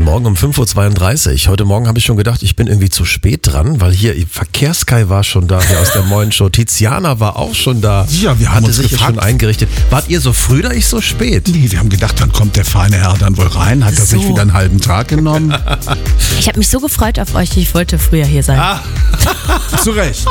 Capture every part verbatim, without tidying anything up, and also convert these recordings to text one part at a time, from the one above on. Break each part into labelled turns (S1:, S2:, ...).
S1: Morgen um fünf Uhr zweiunddreißig. Heute Morgen habe ich schon gedacht, ich bin irgendwie zu spät dran, weil hier Verkehrssky war schon da, hier aus der Moin Show. Tiziana war auch schon da.
S2: Ja, wir haben
S1: hatte
S2: uns
S1: sich
S2: gefragt,
S1: schon eingerichtet. Wart ihr so früh oder ich so spät?
S2: Nee, wir haben gedacht, dann kommt der feine Herr dann wohl rein, hat er
S3: So.
S2: sich wieder einen halben Tag genommen.
S3: Ich habe mich so gefreut auf euch, ich wollte früher hier sein.
S1: Ah,
S2: Zu Recht.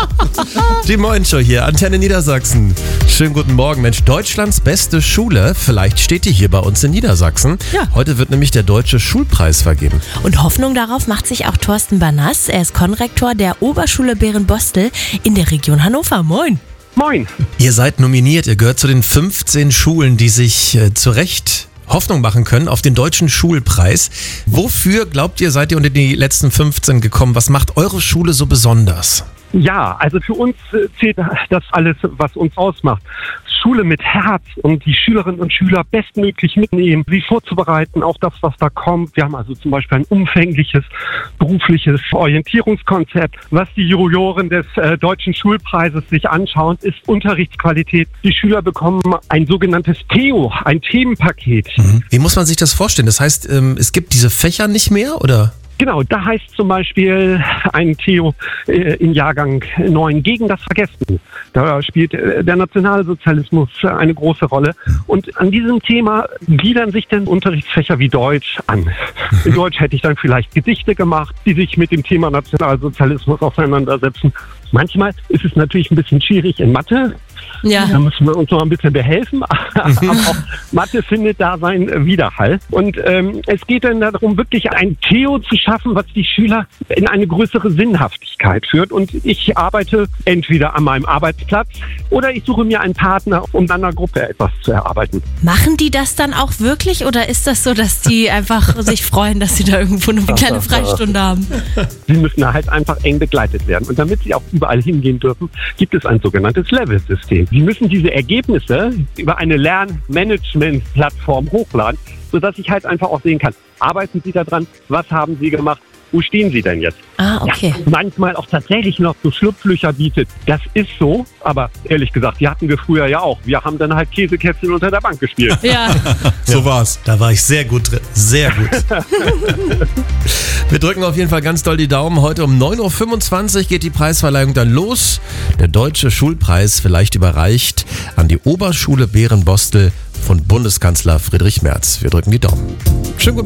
S1: die Moin Show hier, Antenne Niedersachsen. Schönen guten Morgen, Mensch. Deutschlands beste Schule, vielleicht steht die hier bei uns in Niedersachsen.
S3: Ja.
S1: Heute wird nämlich der Deutsche Schulpreis vergeben.
S3: Und Hoffnung darauf macht sich auch Thorsten Banass. Er ist Konrektor der Oberschule Bärenbostel in der Region Hannover. Moin.
S4: Moin.
S1: Ihr seid nominiert, ihr gehört zu den fünfzehn Schulen, die sich äh, zu Recht Hoffnung machen können auf den Deutschen Schulpreis. Wofür, glaubt ihr, seid ihr unter die letzten fünfzehn gekommen? Was macht eure Schule so besonders?
S4: Ja, also für uns äh, zählt das alles, was uns ausmacht. Schule mit Herz und die Schülerinnen und Schüler bestmöglich mitnehmen, sie vorzubereiten auf das, was da kommt. Wir haben also zum Beispiel ein umfängliches berufliches Orientierungskonzept. Was die Juroren des äh, Deutschen Schulpreises sich anschauen, ist Unterrichtsqualität. Die Schüler bekommen ein sogenanntes T E O, ein Themenpaket.
S1: Mhm. Wie muss man sich das vorstellen? Das heißt, ähm, es gibt diese Fächer nicht mehr, oder?
S4: Genau, da heißt zum Beispiel ein T E O äh, in Jahrgang neun gegen das Vergessen. Da spielt äh, der Nationalsozialismus äh, eine große Rolle. Und an diesem Thema gliedern sich dann Unterrichtsfächer wie Deutsch an. In Deutsch hätte ich dann vielleicht Gedichte gemacht, die sich mit dem Thema Nationalsozialismus auseinandersetzen. Manchmal ist es natürlich ein bisschen schwierig in Mathe.
S3: Ja.
S4: Da müssen wir uns noch ein bisschen behelfen, aber auch Mathe findet da seinen Widerhall. Und ähm, es geht dann darum, wirklich ein T E O zu schaffen, was die Schüler in eine größere Sinnhaftigkeit führt. Und ich arbeite entweder an meinem Arbeitsplatz oder ich suche mir einen Partner, um dann einer Gruppe etwas zu erarbeiten.
S3: Machen die das dann auch wirklich oder ist das so, dass die einfach sich freuen, dass sie da irgendwo eine kleine Freistunde haben?
S4: Sie müssen da halt einfach eng begleitet werden. Und damit sie auch überall hingehen dürfen, gibt es ein sogenanntes Level-System. Sie müssen diese Ergebnisse über eine Lernmanagement-Plattform hochladen, sodass ich halt einfach auch sehen kann, arbeiten Sie daran, was haben Sie gemacht, wo stehen Sie denn jetzt?
S3: Ah, okay.
S4: Ja, manchmal auch tatsächlich noch so Schlupflöcher bietet. Das ist so, aber ehrlich gesagt, die hatten wir früher ja auch. Wir haben dann halt Käsekästchen unter der Bank gespielt.
S3: Ja.
S2: So war's.
S1: Da war ich sehr gut drin. Sehr gut. Wir drücken auf jeden Fall ganz doll die Daumen. Heute um neun Uhr fünfundzwanzig geht die Preisverleihung dann los. Der Deutsche Schulpreis vielleicht überreicht an die Oberschule Bärenbostel von Bundeskanzler Friedrich Merz. Wir drücken die Daumen. Schönen guten